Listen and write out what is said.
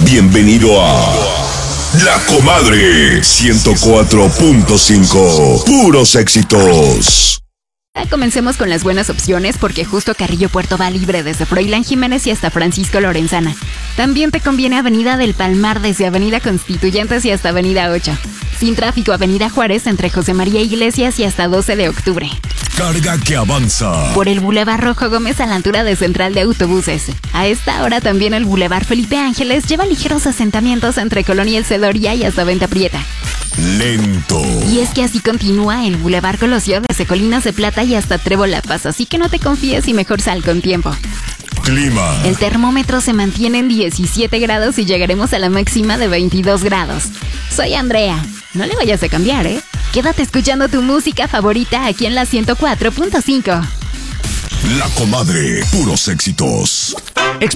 Bienvenido a La Comadre 104.5. Puros éxitos. Comencemos con las buenas opciones porque justo Carrillo Puerto va libre desde Froilán Jiménez y hasta Francisco Lorenzana. También te conviene Avenida del Palmar desde Avenida Constituyentes y hasta Avenida 8. Sin tráfico Avenida Juárez entre José María Iglesias y hasta 12 de octubre. Carga que avanza. Por el Boulevard Rojo Gómez a la altura de Central de Autobuses. A esta hora también el Boulevard Felipe Ángeles lleva ligeros asentamientos entre Colonia El Cedoría y hasta Venta Prieta. Lento. Y es que así continúa el Boulevard Colosio desde Colinas de Plata y hasta Trébol La Paz, así que no te confíes y mejor sal con tiempo. Clima. El termómetro se mantiene en 17 grados y llegaremos a la máxima de 22 grados. Soy Andrea. No le vayas a cambiar, ¿eh? Quédate escuchando tu música favorita aquí en la 104.5. La Comadre, puros éxitos.